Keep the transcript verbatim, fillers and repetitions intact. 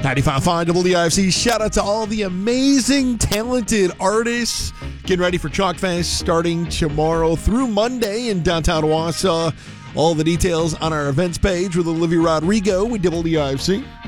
ninety-five point five W I F C. Shout out to all the amazing, talented artists getting ready for Chalk Fest starting tomorrow through Monday in downtown Wausau. All the details on our events page with Olivia Rodrigo with W I F C.